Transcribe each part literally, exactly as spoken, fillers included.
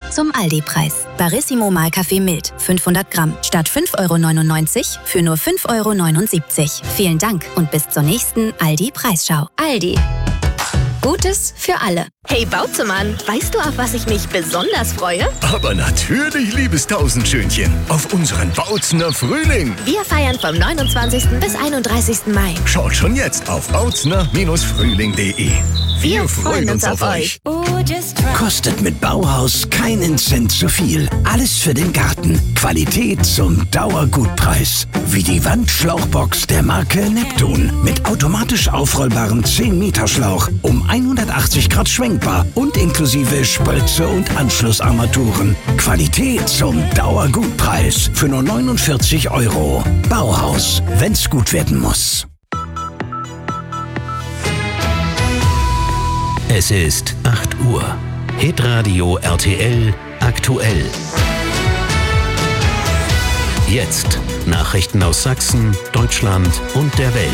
zum Aldi-Preis. Barissimo Mahlkaffee mild, fünfhundert Gramm, statt fünf Euro neunundneunzig für nur fünf Euro neunundsiebzig. Vielen Dank und bis zur nächsten Aldi-Preisschau. Aldi. Gutes für alle. Hey Bautzemann, weißt du, auf was ich mich besonders freue? Aber natürlich, liebes Tausendschönchen, auf unseren Bautzener Frühling. Wir feiern vom neunundzwanzigsten bis einunddreißigsten Mai. Schaut schon jetzt auf bautzner Frühling punkt de. Wir freuen uns auf euch. Kostet mit Bauhaus keinen Cent zu viel. Alles für den Garten. Qualität zum Dauergutpreis. Wie die Wandschlauchbox der Marke Neptun. Mit automatisch aufrollbarem zehn Meter Schlauch. Um hundertachtzig Grad schwenkbar. Und inklusive Spritze und Anschlussarmaturen. Qualität zum Dauergutpreis. Für nur neunundvierzig Euro. Bauhaus. Wenn's gut werden muss. Es ist acht Uhr. Hitradio R T L aktuell. Jetzt Nachrichten aus Sachsen, Deutschland und der Welt.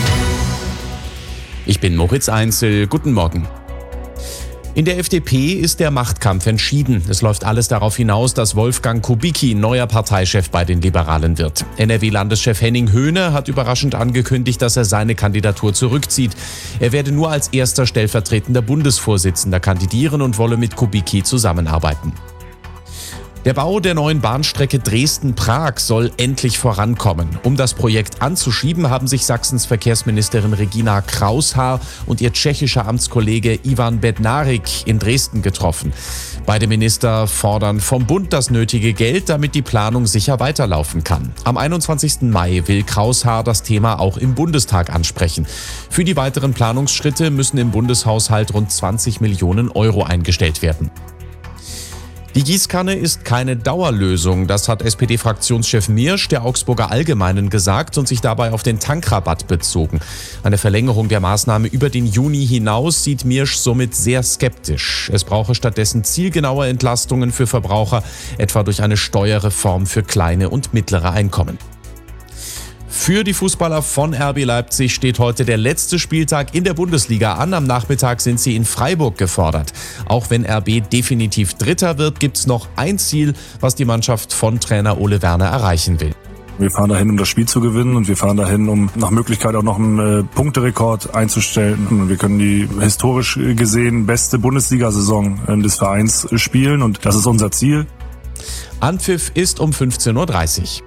Ich bin Moritz Einzel. Guten Morgen. In der F D P ist der Machtkampf entschieden. Es läuft alles darauf hinaus, dass Wolfgang Kubicki neuer Parteichef bei den Liberalen wird. N R W-Landeschef Henning Höhne hat überraschend angekündigt, dass er seine Kandidatur zurückzieht. Er werde nur als erster stellvertretender Bundesvorsitzender kandidieren und wolle mit Kubicki zusammenarbeiten. Der Bau der neuen Bahnstrecke Dresden-Prag soll endlich vorankommen. Um das Projekt anzuschieben, haben sich Sachsens Verkehrsministerin Regina Kraushaar und ihr tschechischer Amtskollege Ivan Bednárik in Dresden getroffen. Beide Minister fordern vom Bund das nötige Geld, damit die Planung sicher weiterlaufen kann. Am einundzwanzigsten Mai will Kraushaar das Thema auch im Bundestag ansprechen. Für die weiteren Planungsschritte müssen im Bundeshaushalt rund zwanzig Millionen Euro eingestellt werden. Die Gießkanne ist keine Dauerlösung, das hat S P D-Fraktionschef Miersch der Augsburger Allgemeinen gesagt und sich dabei auf den Tankrabatt bezogen. Eine Verlängerung der Maßnahme über den Juni hinaus sieht Miersch somit sehr skeptisch. Es brauche stattdessen zielgenaue Entlastungen für Verbraucher, etwa durch eine Steuerreform für kleine und mittlere Einkommen. Für die Fußballer von R B Leipzig steht heute der letzte Spieltag in der Bundesliga an. Am Nachmittag sind sie in Freiburg gefordert. Auch wenn R B definitiv Dritter wird, gibt es noch ein Ziel, was die Mannschaft von Trainer Ole Werner erreichen will. Wir fahren dahin, um das Spiel zu gewinnen, und wir fahren dahin, um nach Möglichkeit auch noch einen äh, Punkterekord einzustellen. Und wir können die historisch gesehen beste Bundesliga-Saison äh, des Vereins spielen, und das ist unser Ziel. Anpfiff ist um fünfzehn Uhr dreißig.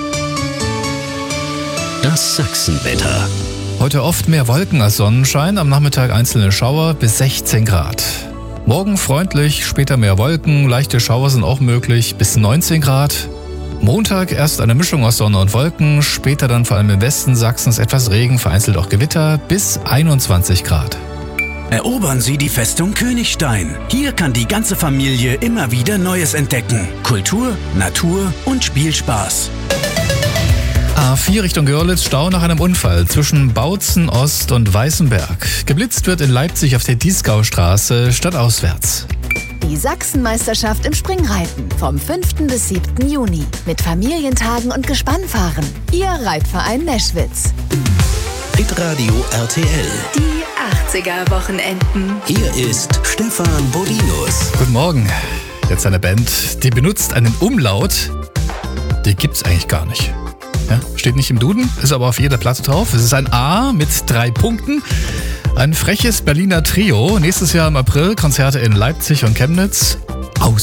Das Sachsenwetter. Heute oft mehr Wolken als Sonnenschein, am Nachmittag einzelne Schauer bis sechzehn Grad. Morgen freundlich, später mehr Wolken, leichte Schauer sind auch möglich bis neunzehn Grad. Montag erst eine Mischung aus Sonne und Wolken, später dann vor allem im Westen Sachsens etwas Regen, vereinzelt auch Gewitter bis einundzwanzig Grad. Erobern Sie die Festung Königstein. Hier kann die ganze Familie immer wieder Neues entdecken. Kultur, Natur und Spielspaß. A vier Richtung Görlitz, Stau nach einem Unfall zwischen Bautzen Ost und Weißenberg. Geblitzt wird in Leipzig auf der Dieskaustraße stadtauswärts. Die Sachsenmeisterschaft im Springreiten vom fünften bis siebten Juni mit Familientagen und Gespannfahren. Ihr Reitverein Neschwitz. Hitradio R T L. Die achtziger-Wochenenden. Hier ist Stefan Bodinus. Guten Morgen. Jetzt eine Band, die benutzt einen Umlaut. Die gibt's eigentlich gar nicht. Ja, steht nicht im Duden, ist aber auf jeder Platte drauf. Es ist ein A mit drei Punkten. Ein freches Berliner Trio. Nächstes Jahr im April Konzerte in Leipzig und Chemnitz.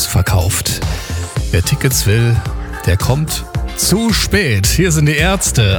Ausverkauft. Wer Tickets will, der kommt zu spät. Hier sind die Ärzte.